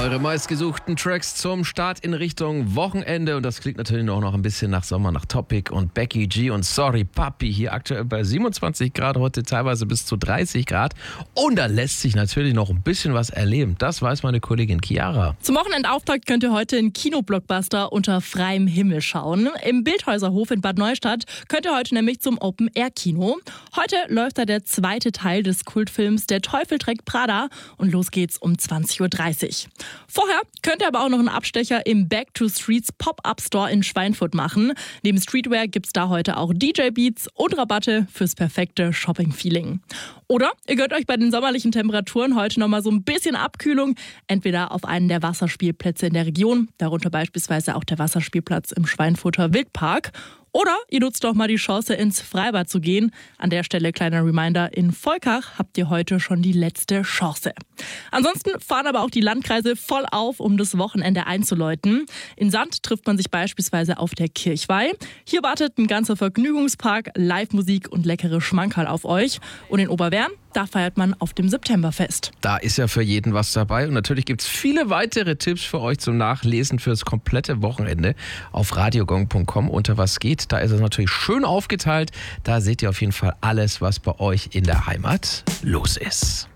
Eure meistgesuchten Tracks zum Start in Richtung Wochenende. Und das klingt natürlich auch noch ein bisschen nach Sommer, nach Topic und Becky G und Sorry Papi. Hier aktuell bei 27 Grad, heute teilweise bis zu 30 Grad. Und da lässt sich natürlich noch ein bisschen was erleben. Das weiß meine Kollegin Chiara. Zum Wochenendauftakt könnt ihr heute in Kinoblockbuster unter freiem Himmel schauen. Im Bildhäuserhof in Bad Neustadt könnt ihr heute nämlich zum Open-Air-Kino. Heute läuft da der zweite Teil des Kultfilms Der Teufel trägt Prada und los geht's um 20.30 Uhr. Vorher könnt ihr aber auch noch einen Abstecher im Back to Streets Pop-Up Store in Schweinfurt machen. Neben Streetwear gibt's da heute auch DJ-Beats und Rabatte fürs perfekte Shopping-Feeling. Oder ihr gönnt euch bei den sommerlichen Temperaturen heute nochmal so ein bisschen Abkühlung, entweder auf einen der Wasserspielplätze in der Region, darunter beispielsweise auch der Wasserspielplatz im Schweinfurter Wildpark. Oder ihr nutzt doch mal die Chance, ins Freibad zu gehen. An der Stelle kleiner Reminder, in Volkach habt ihr heute schon die letzte Chance. Ansonsten fahren aber auch die Landkreise voll auf, um das Wochenende einzuläuten. In Sand trifft man sich beispielsweise auf der Kirchweih. Hier wartet ein ganzer Vergnügungspark, Live-Musik und leckere Schmankerl auf euch. Und in Oberwern, da feiert man auf dem Septemberfest. Da ist ja für jeden was dabei. Und natürlich gibt es viele weitere Tipps für euch zum Nachlesen fürs komplette Wochenende auf radiogong.com unter was geht. Da ist es natürlich schön aufgeteilt. Da seht ihr auf jeden Fall alles, was bei euch in der Heimat los ist.